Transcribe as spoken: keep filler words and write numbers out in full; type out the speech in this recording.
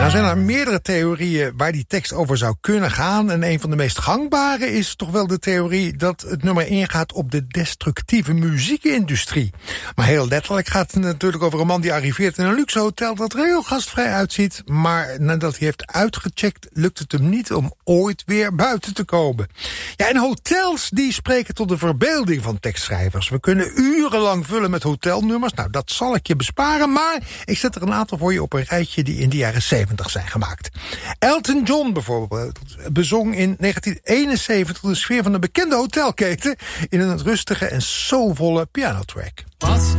Nou zijn er meerdere theorieën waar die tekst over zou kunnen gaan. En een van de meest gangbare is toch wel de theorie dat het nummer ingaat op de destructieve muziekindustrie. Maar heel letterlijk gaat het natuurlijk over een man die arriveert in een luxe hotel dat er heel gastvrij uitziet. Maar nadat hij heeft uitgecheckt lukt het hem niet om ooit weer buiten te komen. Ja, en hotels die spreken tot de verbeelding van tekstschrijvers. We kunnen urenlang vullen met hotelnummers. Nou, dat zal ik je besparen, maar ik zet er een aantal voor je op een rijtje die in de jaren zeventig zijn gemaakt. Elton John bijvoorbeeld bezong in negentien eenenzeventig de sfeer van een bekende hotelketen in een rustige en soulvolle pianotrack. Bust